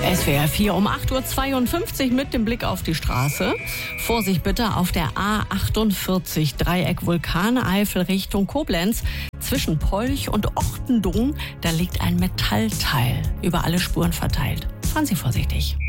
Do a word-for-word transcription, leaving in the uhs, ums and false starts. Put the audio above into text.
S W R vier um acht Uhr zweiundfünfzig mit dem Blick auf die Straße. Vorsicht bitte auf der A achtundvierzig, Dreieck Vulkaneifel Richtung Koblenz. Zwischen Polch und Ortendung, da liegt ein Metallteil über alle Spuren verteilt. Fahren Sie vorsichtig.